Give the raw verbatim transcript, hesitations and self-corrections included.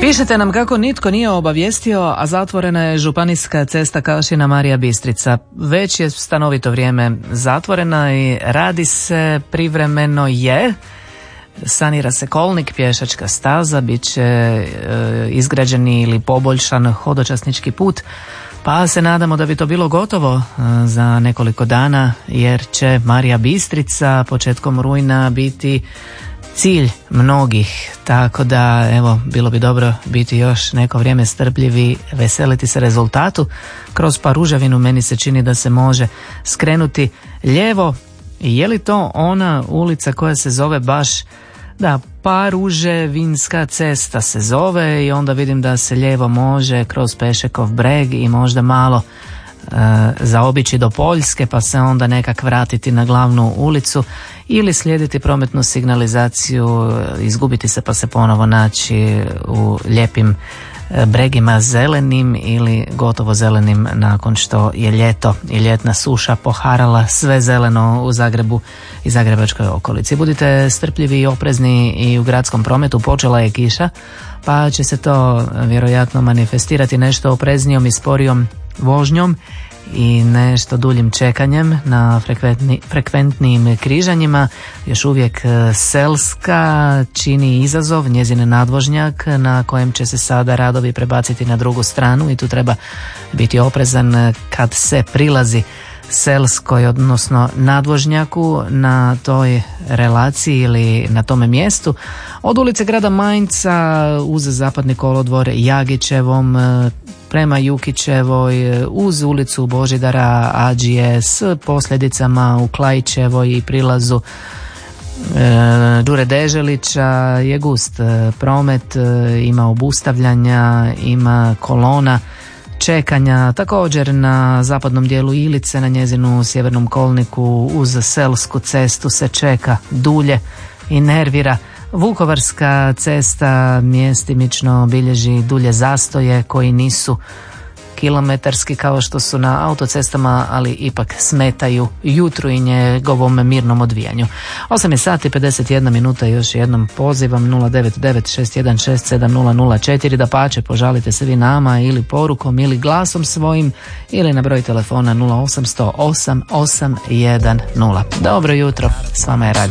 Pišete nam kako nitko nije obavijestio, a zatvorena je županijska cesta Kašina Marija Bistrica. Već je stanovito vrijeme zatvorena i radi se, privremeno je. Sanira se kolnik, pješačka staza, bit će e, izgrađeni ili poboljšan hodočasnički put, pa se nadamo da bi to bilo gotovo e, za nekoliko dana, jer će Marija Bistrica početkom rujna biti cilj mnogih, tako da evo, bilo bi dobro biti još neko vrijeme strpljivi, veseliti se rezultatu. Kroz Paružavinu meni se čini da se može skrenuti lijevo. Je li to ona ulica koja se zove baš, da, Paruževinska cesta se zove, i onda vidim da se lijevo može kroz Pešekov breg i možda malo e, zaobići do Poljske, pa se onda nekak vratiti na glavnu ulicu ili slijediti prometnu signalizaciju, izgubiti se pa se ponovo naći u lijepim bregima zelenim ili gotovo zelenim nakon što je ljeto i ljetna suša poharala sve zeleno u Zagrebu i zagrebačkoj okolici. Budite strpljivi i oprezni i u gradskom prometu. Počela je kiša, pa će se to vjerojatno manifestirati nešto opreznijom i sporijom vožnjom i nešto duljim čekanjem na frekventni, frekventnim križanjima. Još uvijek Selska čini izazov, njezin nadvožnjak na kojem će se sada radovi prebaciti na drugu stranu i tu treba biti oprezan kad se prilazi Selskoj, odnosno nadvožnjaku na toj relaciji ili na tome mjestu. Od ulice grada Mainca uz zapadni kolodvor Jagićevom prema Jukićevoj, uz ulicu Božidara Adžije s posljedicama u Klajićevoj i prilazu e, Đure Deželića je gust promet, ima obustavljanja, ima kolona čekanja. Također na zapadnom dijelu Ilice, na njezinu sjevernom kolniku uz Selsku cestu se čeka dulje i nervira. Vukovarska cesta mjestimično bilježi dulje zastoje koji nisu kilometarski kao što su na autocestama, ali ipak smetaju jutru i njegovom mirnom odvijanju. osam je sati pedeset jedna minuta, još jednom pozivam nula devet devet šest jedan šest sedam nula nula četiri, da pače požalite se vi nama ili porukom ili glasom svojim ili na broj telefona nula osam sto osam osam jedan nula. Dobro jutro, s vama je Radio